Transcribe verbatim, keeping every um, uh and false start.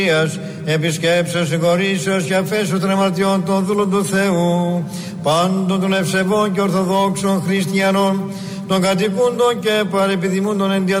επισκέψεως, συγχωρήσεως και αφέσεως των αμαρτιών των δούλων του Θεού, πάντων των ευσεβών και ορθοδόξων χριστιανών, των κατοικούντων και παρεπιδημούντων εν